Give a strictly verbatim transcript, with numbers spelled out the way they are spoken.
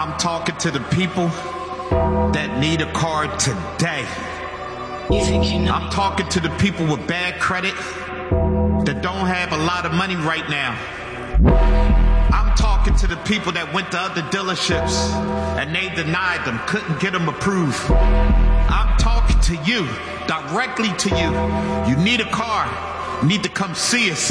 I'm talking to the people that need a car today. You think you know? I'm talking to the people with bad credit that don't have a lot of money right now. I'm talking to the people that went to other dealerships and they denied them, couldn't get them approved. I'm talking to you, directly to you. You need a car, you need to come see us.